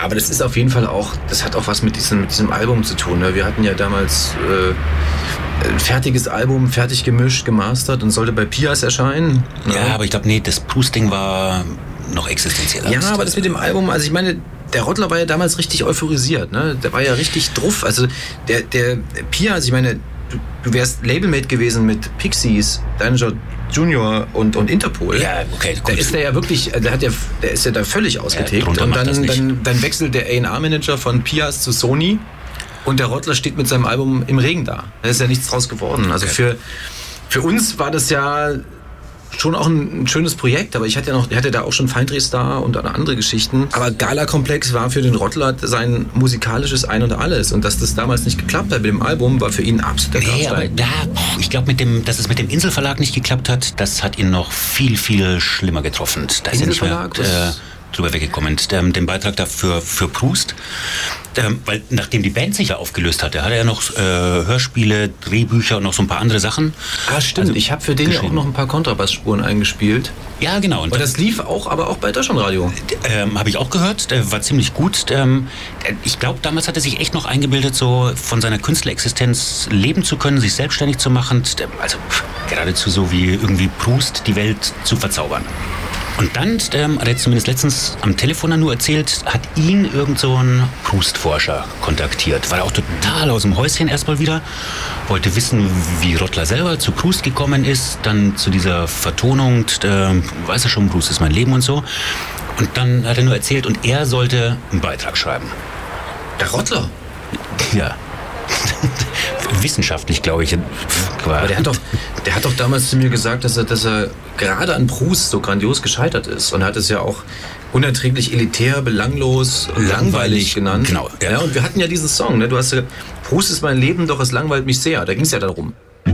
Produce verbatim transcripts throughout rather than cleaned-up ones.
aber das ist auf jeden Fall auch, das hat auch was mit diesem, mit diesem Album zu tun. Ne? Wir hatten ja damals äh, ein fertiges Album, fertig gemischt, gemastert und sollte bei Pias erscheinen. Ja, ja, aber ich glaube, nee, das Proust-Ding war noch existenziell. Ja, aber das mit dem Album, also ich meine, der Rottler war ja damals richtig euphorisiert, ne? Der war ja richtig druff. Also der, der Pia, also ich meine, du, du wärst Labelmate gewesen mit Pixies, Danger Junior und, und Interpol. Ja, okay. Da ist der ja wirklich, der hat ja, der ist ja da völlig ausgetickt. Ja, und dann, dann, dann wechselt der A and R-Manager von Pias zu Sony und der Rottler steht mit seinem Album im Regen da. Da ist ja nichts draus geworden. Also okay. für, für uns war das ja schon auch ein, ein schönes Projekt, aber ich hatte ja noch, ich hatte da auch schon Feindrehstar und andere Geschichten. Aber Gala-Komplex war für den Rottler sein musikalisches Ein und Alles. Und dass das damals nicht geklappt hat mit dem Album, war für ihn absolut der Nee, aber da, ich glaube, mit dem, dass es mit dem Inselverlag nicht geklappt hat, das hat ihn noch viel, viel schlimmer getroffen. Da ist er nicht mehr äh, drüber weggekommen. Den, den Beitrag dafür für Proust. Ähm, weil nachdem die Band sich ja aufgelöst hatte, hat er ja noch äh, Hörspiele, Drehbücher und noch so ein paar andere Sachen. Ah, stimmt. Also, ich habe für den ja auch noch ein paar Kontrabassspuren eingespielt. Ja, genau. Und das, das lief auch, aber auch bei Deutschlandradio. Ähm, habe ich auch gehört. Der war ziemlich gut. Ähm, ich glaube, damals hat er sich echt noch eingebildet, so von seiner Künstlerexistenz leben zu können, sich selbstständig zu machen. Also geradezu so wie irgendwie Proust die Welt zu verzaubern. Und dann ähm, hat er zumindest letztens am Telefon nur erzählt, hat ihn irgend so ein Proust-Forscher kontaktiert. War auch total aus dem Häuschen erstmal wieder. Wollte wissen, wie Rottler selber zu Proust gekommen ist. Dann zu dieser Vertonung, äh, weiß er schon, Proust ist mein Leben und so. Und dann hat er nur erzählt, und er sollte einen Beitrag schreiben. Der Rottler? Ja. Wissenschaftlich, glaube ich. Aber der hat doch, der hat doch damals zu mir gesagt, dass er, dass er gerade an Proust so grandios gescheitert ist. Und er hat es ja auch unerträglich elitär, belanglos, langweilig, langweilig genannt. Genau. Ja. Ja, und wir hatten ja diesen Song, ne? Du hast ja, Proust ist mein Leben, doch es langweilt mich sehr. Da ging es ja darum.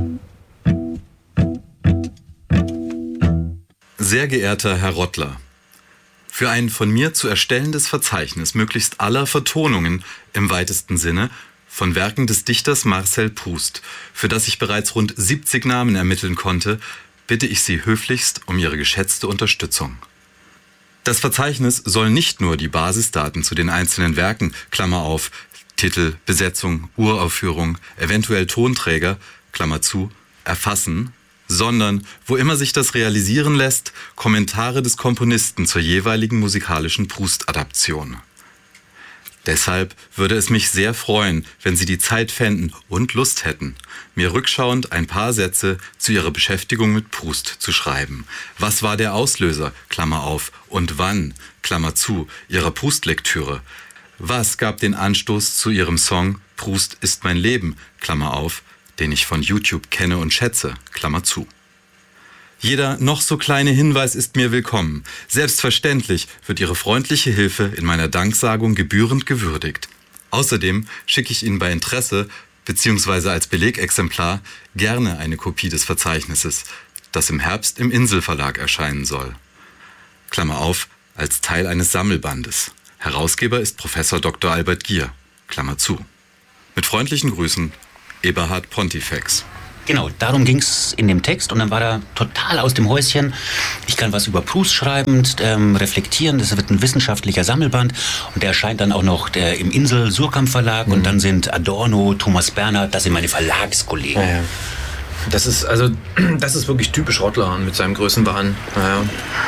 Sehr geehrter Herr Rottler, für ein von mir zu erstellendes Verzeichnis möglichst aller Vertonungen im weitesten Sinne von Werken des Dichters Marcel Proust, für das ich bereits rund siebzig Namen ermitteln konnte, bitte ich Sie höflichst um Ihre geschätzte Unterstützung. Das Verzeichnis soll nicht nur die Basisdaten zu den einzelnen Werken, Klammer auf, Titel, Besetzung, Uraufführung, eventuell Tonträger, Klammer zu, erfassen, sondern, wo immer sich das realisieren lässt, Kommentare des Komponisten zur jeweiligen musikalischen Proust-Adaption. Deshalb würde es mich sehr freuen, wenn Sie die Zeit fänden und Lust hätten, mir rückschauend ein paar Sätze zu Ihrer Beschäftigung mit Proust zu schreiben. Was war der Auslöser, Klammer auf, und wann, Klammer zu, Ihrer Proust-Lektüre? Was gab den Anstoß zu Ihrem Song Proust ist mein Leben, Klammer auf, den ich von YouTube kenne und schätze, Klammer zu. Jeder noch so kleine Hinweis ist mir willkommen. Selbstverständlich wird Ihre freundliche Hilfe in meiner Danksagung gebührend gewürdigt. Außerdem schicke ich Ihnen bei Interesse, beziehungsweise als Belegexemplar, gerne eine Kopie des Verzeichnisses, das im Herbst im Inselverlag erscheinen soll. Klammer auf, als Teil eines Sammelbandes. Herausgeber ist Professor Doktor Albert Gier, Klammer zu. Mit freundlichen Grüßen, Eberhard Pontifex. Genau, darum ging es in dem Text, und dann war er total aus dem Häuschen. Ich kann was über Proust schreiben, ähm, reflektieren, das wird ein wissenschaftlicher Sammelband, und der erscheint dann auch noch der, im Insel-Surkamp-Verlag, mhm. Und dann sind Adorno, Thomas Bernhard, das sind meine Verlagskollegen. Ja, ja. Das ist, also, das ist wirklich typisch Rottler mit seinem Größenwahn. Ja.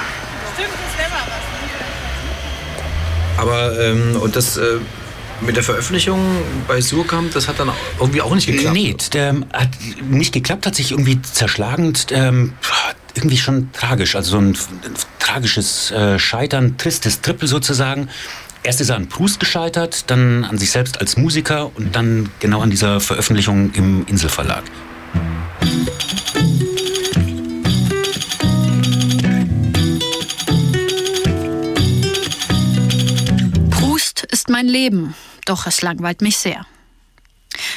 Aber, ähm, und das... Äh, mit der Veröffentlichung bei Surkamp, das hat dann irgendwie auch nicht geklappt. Nee, ähm, hat nicht geklappt, hat sich irgendwie zerschlagen. Ähm, irgendwie schon tragisch, also so ein, ein tragisches äh, Scheitern, tristes Trippel sozusagen. Erst ist er an Proust gescheitert, dann an sich selbst als Musiker und dann genau an dieser Veröffentlichung im Inselverlag. Proust ist mein Leben. Doch es langweilt mich sehr.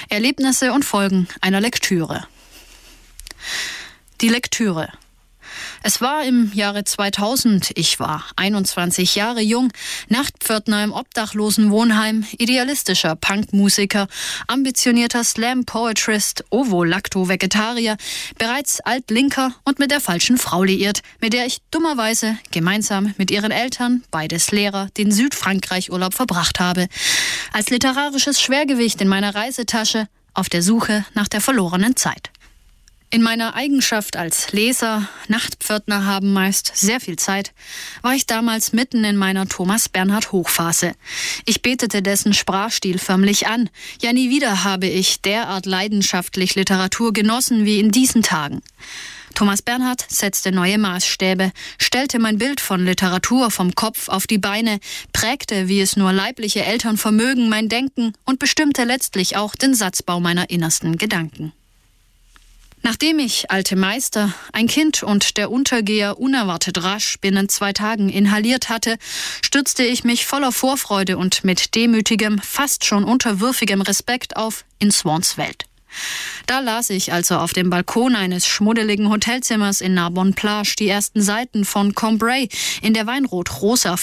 Erlebnisse und Folgen einer Lektüre. Die Lektüre. Es war im Jahre zweitausend, ich war einundzwanzig Jahre jung, Nachtpförtner im obdachlosen Wohnheim, idealistischer Punkmusiker, ambitionierter Slam-Poetrist, Ovo-Lacto-Vegetarier, bereits altlinker und mit der falschen Frau liiert, mit der ich dummerweise gemeinsam mit ihren Eltern, beides Lehrer, den Südfrankreich-Urlaub verbracht habe. Als literarisches Schwergewicht in meiner Reisetasche auf der Suche nach der verlorenen Zeit. In meiner Eigenschaft als Leser, Nachtpförtner haben meist sehr viel Zeit, war ich damals mitten in meiner Thomas Bernhard Hochphase. Ich betete dessen Sprachstil förmlich an. Ja, nie wieder habe ich derart leidenschaftlich Literatur genossen wie in diesen Tagen. Thomas Bernhard setzte neue Maßstäbe, stellte mein Bild von Literatur vom Kopf auf die Beine, prägte, wie es nur leibliche Eltern vermögen, mein Denken und bestimmte letztlich auch den Satzbau meiner innersten Gedanken. Nachdem ich Alte Meister, Ein Kind und Der Untergeher unerwartet rasch binnen zwei Tagen inhaliert hatte, stürzte ich mich voller Vorfreude und mit demütigem, fast schon unterwürfigem Respekt auf In Swans Welt. Da las ich also auf dem Balkon eines schmuddeligen Hotelzimmers in Narbonne-Plage die ersten Seiten von Combray in der Weinrot-rosa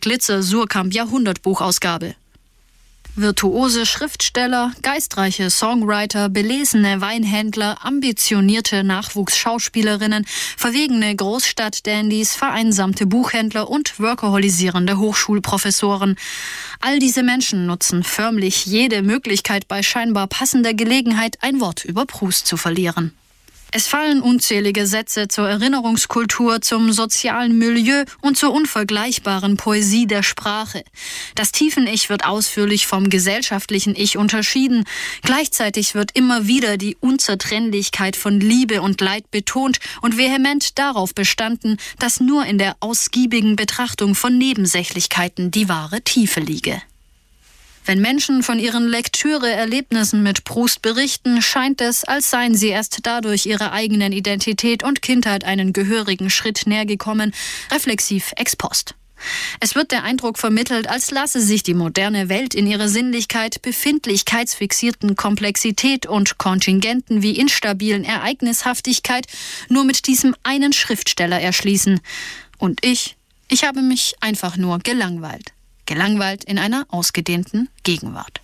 Funkel-Glitzer-Surkamp-Jahrhundertbuchausgabe. Virtuose Schriftsteller, geistreiche Songwriter, belesene Weinhändler, ambitionierte Nachwuchsschauspielerinnen, verwegene Großstadt-Dandys, vereinsamte Buchhändler und workaholisierende Hochschulprofessoren. All diese Menschen nutzen förmlich jede Möglichkeit, bei scheinbar passender Gelegenheit ein Wort über Proust zu verlieren. Es fallen unzählige Sätze zur Erinnerungskultur, zum sozialen Milieu und zur unvergleichbaren Poesie der Sprache. Das Tiefen-Ich wird ausführlich vom gesellschaftlichen Ich unterschieden. Gleichzeitig wird immer wieder die Unzertrennlichkeit von Liebe und Leid betont und vehement darauf bestanden, dass nur in der ausgiebigen Betrachtung von Nebensächlichkeiten die wahre Tiefe liege. Wenn Menschen von ihren Lektüre-Erlebnissen mit Proust berichten, scheint es, als seien sie erst dadurch ihrer eigenen Identität und Kindheit einen gehörigen Schritt näher gekommen, reflexiv ex post. Es wird der Eindruck vermittelt, als lasse sich die moderne Welt in ihrer Sinnlichkeit, befindlichkeitsfixierten Komplexität und Kontingenten wie instabilen Ereignishaftigkeit nur mit diesem einen Schriftsteller erschließen. Und ich, ich habe mich einfach nur gelangweilt. Gelangweilt in einer ausgedehnten Gegenwart.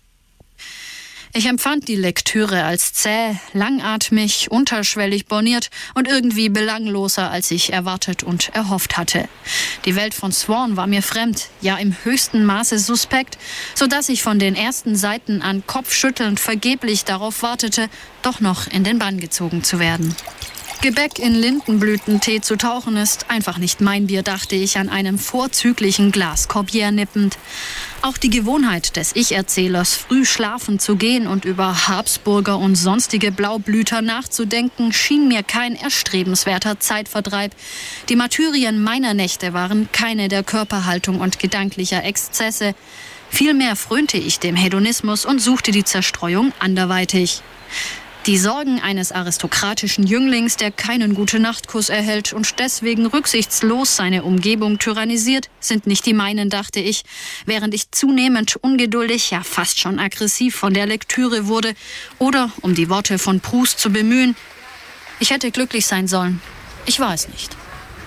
Ich empfand die Lektüre als zäh, langatmig, unterschwellig borniert und irgendwie belangloser, als ich erwartet und erhofft hatte. Die Welt von Swan war mir fremd, ja im höchsten Maße suspekt, sodass ich von den ersten Seiten an kopfschüttelnd vergeblich darauf wartete, doch noch in den Bann gezogen zu werden. Gebäck in Lindenblütentee zu tauchen ist einfach nicht mein Bier, dachte ich, an einem vorzüglichen Glas Corbière nippend. Auch die Gewohnheit des Ich-Erzählers, früh schlafen zu gehen und über Habsburger und sonstige Blaublüter nachzudenken, schien mir kein erstrebenswerter Zeitvertreib. Die Martyrien meiner Nächte waren keine der Körperhaltung und gedanklicher Exzesse. Vielmehr frönte ich dem Hedonismus und suchte die Zerstreuung anderweitig. Die Sorgen eines aristokratischen Jünglings, der keinen Gute-Nacht-Kuss erhält und deswegen rücksichtslos seine Umgebung tyrannisiert, sind nicht die meinen, dachte ich, während ich zunehmend ungeduldig, ja fast schon aggressiv von der Lektüre wurde oder, um die Worte von Proust zu bemühen, ich hätte glücklich sein sollen. Ich war es nicht.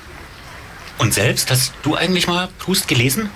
Und selbst, hast du eigentlich mal Proust gelesen?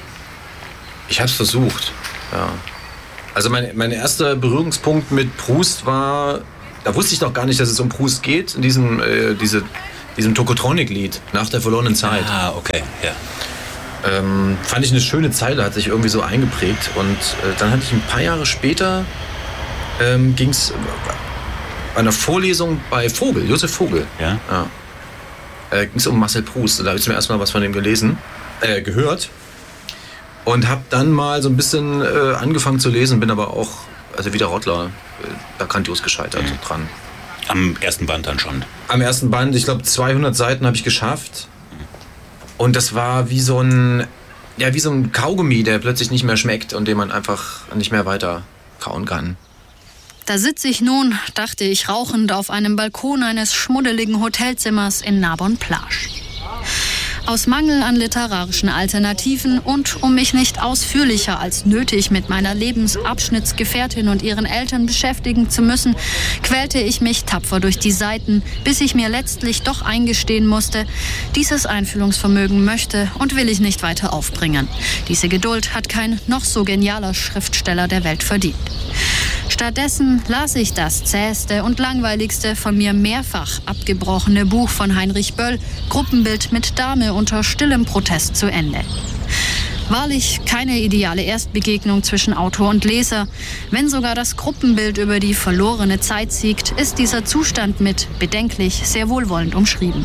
Ich hab's versucht, ja. Also mein, mein erster Berührungspunkt mit Proust war, da wusste ich noch gar nicht, dass es um Proust geht, in diesem, äh, diese, diesem Tokotronic-Lied, Nach der verlorenen Zeit. Ah, okay, ja. Ähm, fand ich eine schöne Zeile, hat sich irgendwie so eingeprägt. Und äh, dann hatte ich ein paar Jahre später, ähm, ging es bei einer Vorlesung bei Vogel, Josef Vogel. Ja. ja. Äh, ging es um Marcel Proust. Da habe ich zum ersten Mal was von ihm gelesen, äh, gehört. Und habe dann mal so ein bisschen äh, angefangen zu lesen, bin aber auch, also wie der Rottler, äh, da grandios gescheitert mhm. dran. Am ersten Band dann schon? Am ersten Band, ich glaube zweihundert Seiten habe ich geschafft. Mhm. Und das war wie so ein, ja, wie so ein Kaugummi, der plötzlich nicht mehr schmeckt und den man einfach nicht mehr weiter kauen kann. Da sitze ich nun, dachte ich rauchend, auf einem Balkon eines schmuddeligen Hotelzimmers in Narbonne-Plage. Aus Mangel an literarischen Alternativen und um mich nicht ausführlicher als nötig mit meiner Lebensabschnittsgefährtin und ihren Eltern beschäftigen zu müssen, quälte ich mich tapfer durch die Seiten, bis ich mir letztlich doch eingestehen musste, dieses Einfühlungsvermögen möchte und will ich nicht weiter aufbringen. Diese Geduld hat kein noch so genialer Schriftsteller der Welt verdient. Stattdessen las ich das zäheste und langweiligste von mir mehrfach abgebrochene Buch von Heinrich Böll, Gruppenbild mit Dame, unter stillem Protest zu Ende. Wahrlich keine ideale Erstbegegnung zwischen Autor und Leser. Wenn sogar das Gruppenbild über die verlorene Zeit siegt, ist dieser Zustand mit bedenklich sehr wohlwollend umschrieben.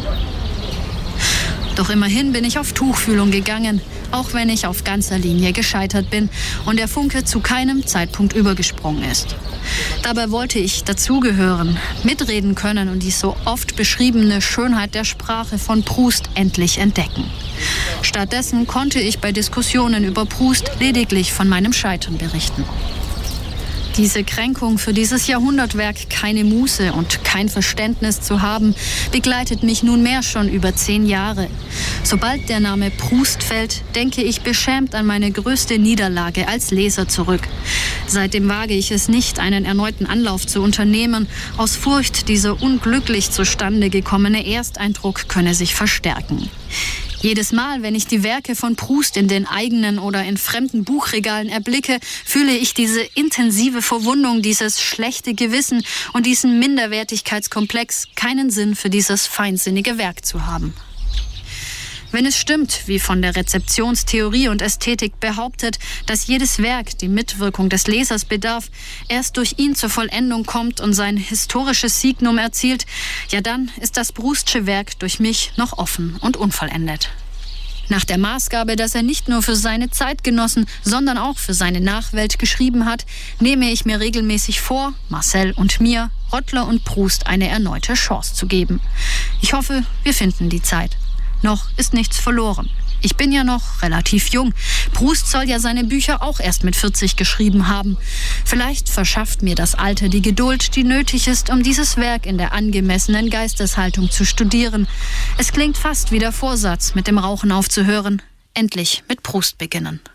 Doch immerhin bin ich auf Tuchfühlung gegangen, auch wenn ich auf ganzer Linie gescheitert bin und der Funke zu keinem Zeitpunkt übergesprungen ist. Dabei wollte ich dazugehören, mitreden können und die so oft beschriebene Schönheit der Sprache von Proust endlich entdecken. Stattdessen konnte ich bei Diskussionen über Proust lediglich von meinem Scheitern berichten. Diese Kränkung, für dieses Jahrhundertwerk keine Muße und kein Verständnis zu haben, begleitet mich nunmehr schon über zehn Jahre. Sobald der Name Proust fällt, denke ich beschämt an meine größte Niederlage als Leser zurück. Seitdem wage ich es nicht, einen erneuten Anlauf zu unternehmen, aus Furcht, dieser unglücklich zustande gekommene Ersteindruck könne sich verstärken. Jedes Mal, wenn ich die Werke von Proust in den eigenen oder in fremden Buchregalen erblicke, fühle ich diese intensive Verwundung, dieses schlechte Gewissen und diesen Minderwertigkeitskomplex, keinen Sinn für dieses feinsinnige Werk zu haben. Wenn es stimmt, wie von der Rezeptionstheorie und Ästhetik behauptet, dass jedes Werk die Mitwirkung des Lesers bedarf, erst durch ihn zur Vollendung kommt und sein historisches Signum erzielt, ja dann ist das Proustsche Werk durch mich noch offen und unvollendet. Nach der Maßgabe, dass er nicht nur für seine Zeitgenossen, sondern auch für seine Nachwelt geschrieben hat, nehme ich mir regelmäßig vor, Marcel und mir, Rottler und Proust eine erneute Chance zu geben. Ich hoffe, wir finden die Zeit. Noch ist nichts verloren. Ich bin ja noch relativ jung. Proust soll ja seine Bücher auch erst mit vierzig geschrieben haben. Vielleicht verschafft mir das Alter die Geduld, die nötig ist, um dieses Werk in der angemessenen Geisteshaltung zu studieren. Es klingt fast wie der Vorsatz, mit dem Rauchen aufzuhören. Endlich mit Proust beginnen.